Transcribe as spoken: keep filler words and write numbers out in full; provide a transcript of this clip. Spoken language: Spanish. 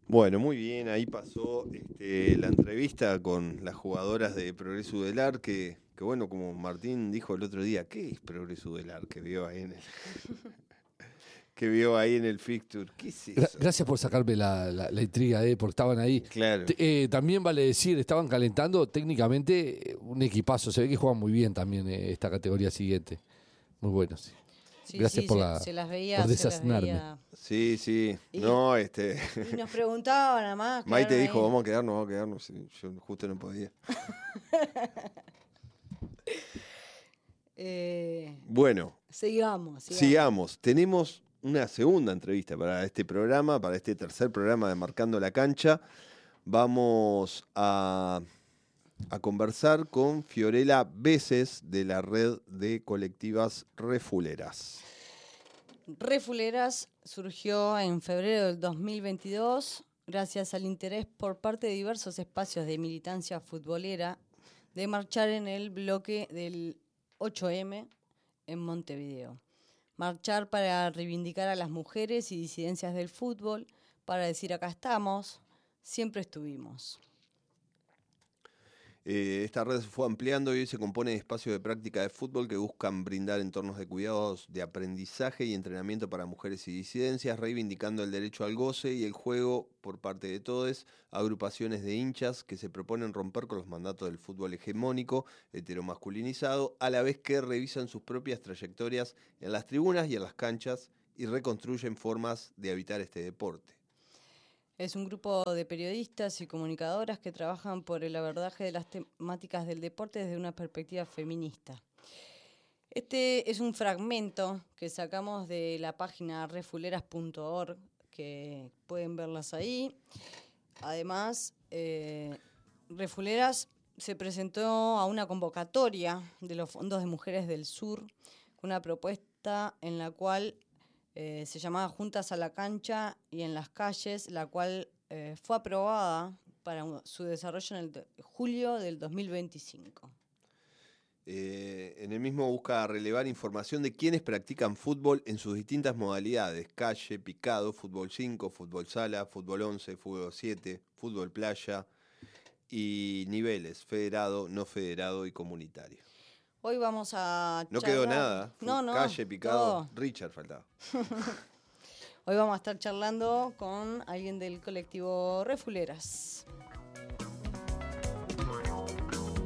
Bueno, muy bien, ahí pasó este, la entrevista con las jugadoras de Progreso Udelar, que, que bueno, como Martín dijo el otro día, ¿qué es Progreso Udelar? Que vio ahí en el, que vio ahí en el fixture. ¿Qué es Gra- eso? Gracias por sacarme la, la- la intriga, eh, porque estaban ahí. Claro. Te- eh, también vale decir, estaban calentando técnicamente eh, un equipazo. Se ve que juegan muy bien también eh, esta categoría siguiente. Muy buenos. Sí. Sí, Gracias sí, por, se, la, se las por veía, se las desasnarme. veía. Sí, sí. Y, No, este. y nos preguntaban nada más. Maite quedaron dijo, ahí. vamos a quedarnos, vamos a quedarnos. Sí, yo justo no podía. Eh, Bueno, sigamos, sigamos. sigamos. Tenemos una segunda entrevista para este programa, para este tercer programa de Marcando la Cancha. Vamos a, a conversar con Fiorella Veces de la red de colectivas Refuleras. Refuleras surgió en febrero del dos mil veintidós gracias al interés por parte de diversos espacios de militancia futbolera de marchar en el bloque del ocho eme en Montevideo. Marchar para reivindicar a las mujeres y disidencias del fútbol, para decir acá estamos, siempre estuvimos. Eh, esta red se fue ampliando y hoy se compone de espacios de práctica de fútbol que buscan brindar entornos de cuidados de aprendizaje y entrenamiento para mujeres y disidencias, reivindicando el derecho al goce y el juego por parte de todos, agrupaciones de hinchas que se proponen romper con los mandatos del fútbol hegemónico, heteromasculinizado, a la vez que revisan sus propias trayectorias en las tribunas y en las canchas y reconstruyen formas de habitar este deporte. Es un grupo de periodistas y comunicadoras que trabajan por el abordaje de las temáticas del deporte desde una perspectiva feminista. Este es un fragmento que sacamos de la página refuleras punto org, que pueden verlas ahí. Además, eh, Refuleras se presentó a una convocatoria de los Fondos de Mujeres del Sur, una propuesta en la cual Eh, se llamaba Juntas a la Cancha y en las Calles, la cual eh, fue aprobada para su desarrollo en el de, julio del dos mil veinticinco. Eh, en el mismo busca relevar información de quienes practican fútbol en sus distintas modalidades: calle, picado, fútbol cinco, fútbol sala, fútbol once, fútbol siete, fútbol playa y niveles: federado, no federado y comunitario. Hoy vamos a No charlar... quedó nada. No, no. Calle, picado, todo. Richard faltaba. Hoy vamos a estar charlando con alguien del colectivo Refuleras.